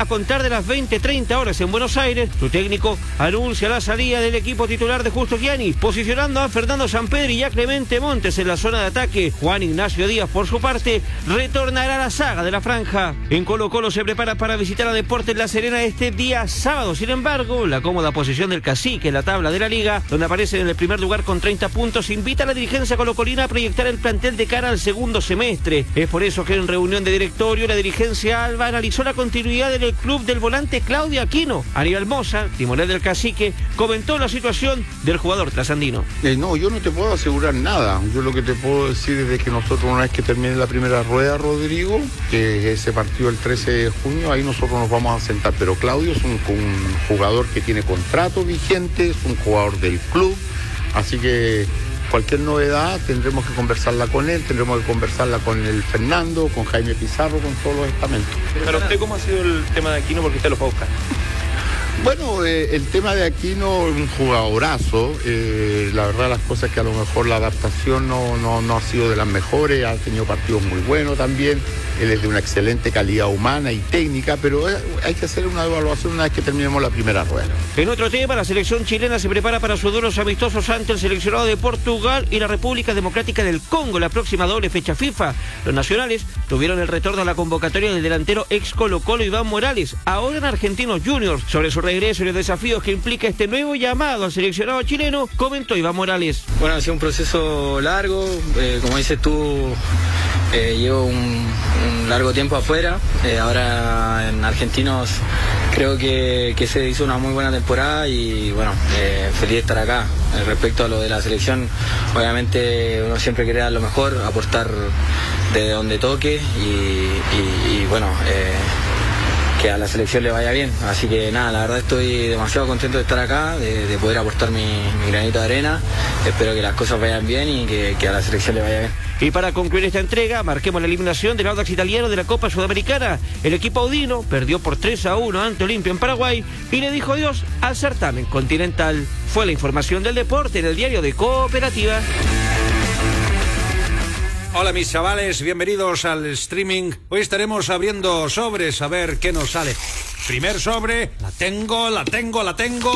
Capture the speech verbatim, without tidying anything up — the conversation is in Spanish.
a contar de las veinte treinta horas en Buenos Aires, su técnico anuncia la salida del equipo titular de Justo Gianni, posicionando a Fernando Sampedri y a Clemente Montes en la zona de ataque. Juan Ignacio Díaz, por su parte, retornará a la saga de la franja. En Colo Colo se prepara para visitar a Deportes La Serena este día sábado. Sin embargo, la cómoda posición del Cacique en la tabla de la liga, donde aparece en el primer lugar con treinta puntos, invita a la dirigencia colocolina a proyectar el plantel de cara al segundo semestre. Es por eso que en reunión de directorio la dirigencia alba analizó la continuidad del club del volante Claudio Aquino. Aníbal Mosa, timonel del Cacique, comentó la situación del jugador trasandino. Eh, no, yo no te puedo asegurar nada. Yo lo que te puedo decir es de que nosotros, una vez que termine la primera rueda, Rodrigo, que ese partido el trece de junio, ahí nosotros nos vamos a sentar. Pero Claudio es un, un jugador que tiene contrato vigente, es un jugador del club, así que cualquier novedad tendremos que conversarla con él, tendremos que conversarla con el Fernando, con Jaime Pizarro, con todos los estamentos. Para usted, ¿cómo ha sido el tema de Aquino? Porque usted lo fue a buscar. Bueno, eh, el tema de Aquino es un jugadorazo. Eh, la verdad, las cosas que a lo mejor la adaptación no, no, no ha sido de las mejores, ha tenido partidos muy buenos también. Él es de una excelente calidad humana y técnica, pero hay que hacer una evaluación una vez que terminemos la primera rueda. En otro tema, la selección chilena se prepara para sus duelos amistosos ante el seleccionado de Portugal y la República Democrática del Congo, la próxima doble fecha FIFA. Los nacionales tuvieron el retorno a la convocatoria del delantero ex Colo Colo Iván Morales, ahora en Argentinos Juniors. Sobre su regreso y los desafíos que implica este nuevo llamado al seleccionado chileno, comentó Iván Morales. Bueno, ha sido un proceso largo, eh, como dices tú, eh, llevo un, un largo tiempo afuera, eh, ahora en Argentinos creo que, que se hizo una muy buena temporada y bueno, eh, feliz de estar acá. Eh, respecto a lo de la selección, obviamente uno siempre quiere dar lo mejor, aportar de donde toque y, y, y bueno, eh, que a la selección le vaya bien, así que nada, la verdad estoy demasiado contento de estar acá, de, de poder aportar mi, mi granito de arena. Espero que las cosas vayan bien y que, que a la selección le vaya bien. Y para concluir esta entrega, marquemos la eliminación del Audax italiano de la Copa Sudamericana. El equipo audino perdió por tres a uno ante Olimpia en Paraguay y le dijo adiós al certamen continental. Fue la información del deporte en el diario de Cooperativa. Hola mis chavales, bienvenidos al streaming. Hoy estaremos abriendo sobres a ver qué nos sale. Primer sobre, la tengo, la tengo, la tengo.